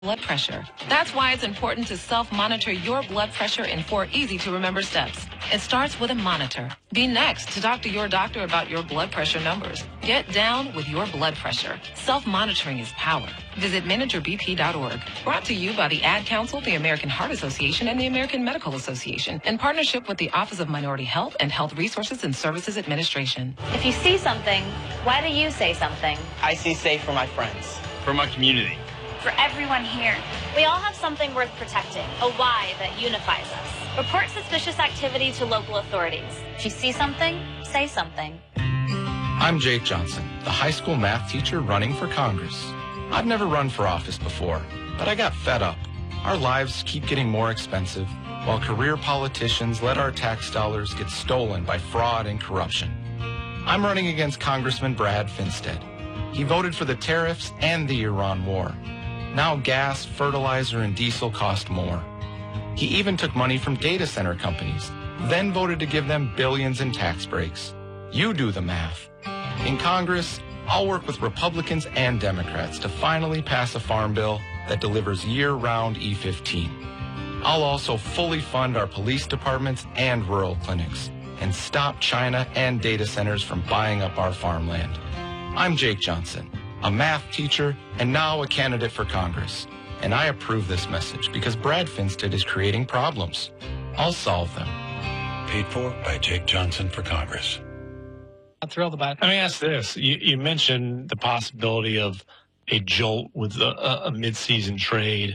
blood pressure. That's why it's important to self-monitor your blood pressure in 4 easy-to-remember steps. It starts with a monitor. Be next to talk to your doctor about your blood pressure numbers. Get down with your blood pressure. Self-monitoring is power. Visit managerbp.org. Brought to you by the Ad Council, the American Heart Association, and the American Medical Association, in partnership with the Office of Minority Health and Health Resources and Services Administration. If you see something, why do you say something? I see safe for my friends. For my community. For everyone here. We all have something worth protecting, a why that unifies us. Report suspicious activity to local authorities. If you see something, say something. I'm Jake Johnson, the high school math teacher running for Congress. I've never run for office before, but I got fed up. Our lives keep getting more expensive, while career politicians let our tax dollars get stolen by fraud and corruption. I'm running against Congressman Brad Finstead. He voted for the tariffs and the Iran war. Now gas, fertilizer, and diesel cost more. He even took money from data center companies, then voted to give them billions in tax breaks. You do the math. In Congress, I'll work with Republicans and Democrats to finally pass a farm bill that delivers year-round E15. I'll also fully fund our police departments and rural clinics and stop China and data centers from buying up our farmland. I'm Jake Johnson, a math teacher and now a candidate for Congress. And I approve this message because Brad Finstead is creating problems. I'll solve them. Paid for by Jake Johnson for Congress. I'm thrilled about it. Let me ask this. You mentioned the possibility of a jolt with a midseason trade.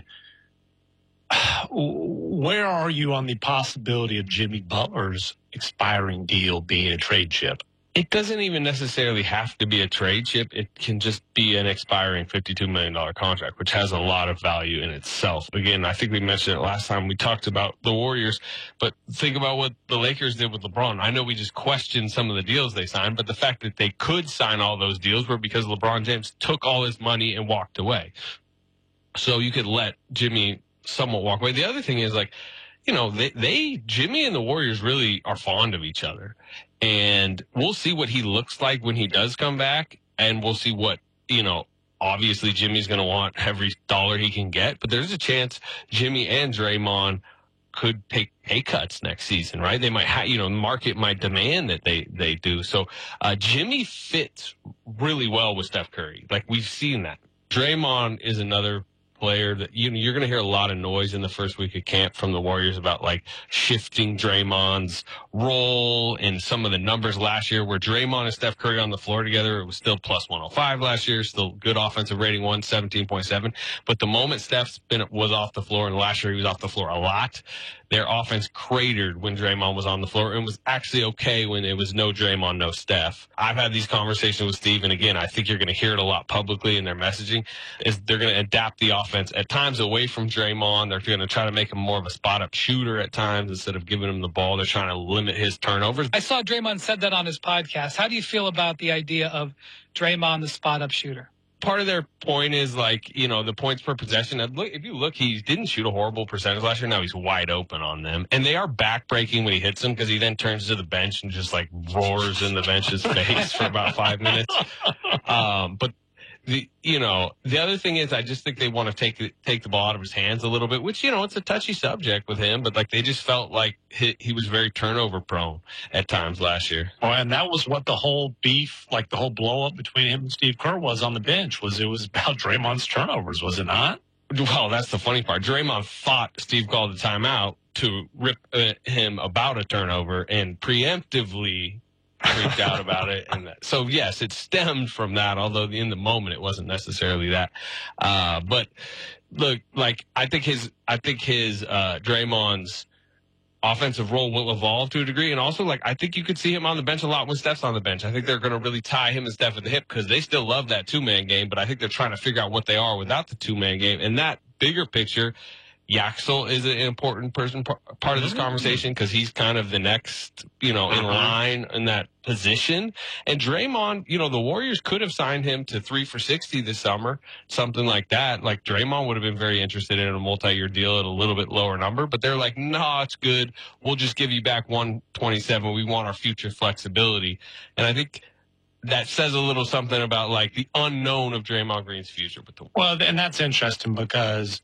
Where are you on the possibility of Jimmy Butler's expiring deal being a trade chip? It doesn't even necessarily have to be a trade chip. It can just be an expiring $52 million contract, which has a lot of value in itself. Again, I think we mentioned it last time we talked about the Warriors, but think about what the Lakers did with LeBron. I know we just questioned some of the deals they signed, but the fact that they could sign all those deals were because LeBron James took all his money and walked away. So you could let Jimmy somewhat walk away. The other thing is, like, you know, Jimmy and the Warriors really are fond of each other. And we'll see what he looks like when he does come back. And we'll see what, you know, obviously Jimmy's going to want every dollar he can get. But there's a chance Jimmy and Draymond could take pay cuts next season, right? They might have, you know, market might demand that they do. So Jimmy fits really well with Steph Curry. Like, we've seen that. Draymond is another player that you're going to hear a lot of noise in the first week of camp from the Warriors about, like, shifting Draymond's role and some of the numbers last year where Draymond and Steph Curry on the floor together. It was still plus 105 last year, still good offensive rating, 117.7. But the moment Steph was off the floor, and last year he was off the floor a lot, their offense cratered when Draymond was on the floor and was actually okay when it was no Draymond, no Steph. I've had these conversations with Steve, and again, I think you're going to hear it a lot publicly in their messaging, is they're going to adapt the offense at times away from Draymond. They're going to try to make him more of a spot-up shooter at times instead of giving him the ball. They're trying to limit his turnovers. I saw Draymond said that on his podcast. How do you feel about the idea of Draymond, the spot-up shooter? Part of their point is, like, you know, the points per possession. If you look, he didn't shoot a horrible percentage last year. Now he's wide open on them. And they are backbreaking when he hits them because he then turns to the bench and just, like, roars in the bench's face for about 5 minutes. But the other thing is, I just think they want to take the ball out of his hands a little bit, which, you know, it's a touchy subject with him, but, like, they just felt like he was very turnover prone at times last year. Oh, and that was what the whole beef, like the whole blow up between him and Steve Kerr was on the bench. It was about Draymond's turnovers, was it not? Well, that's the funny part. Draymond thought Steve called the timeout to rip him about a turnover and preemptively freaked out about it. And so, yes, it stemmed from that, although in the moment it wasn't necessarily that. But look, like, I think his Draymond's offensive role will evolve to a degree. And also, like, I think you could see him on the bench a lot when Steph's on the bench. I think they're going to really tie him and Steph at the hip because they still love that two-man game, but I think they're trying to figure out what they are without the two-man game. And that bigger picture, Yaxel is an important part of this conversation because he's kind of the next, you know, in line in that position. And Draymond, you know, the Warriors could have signed him to 3 for $60 this summer, something like that. Like, Draymond would have been very interested in a multi-year deal at a little bit lower number, but they're like, no, it's good. We'll just give you back 127. We want our future flexibility. And I think that says a little something about like the unknown of Draymond Green's future with the Warriors. Well, and that's interesting because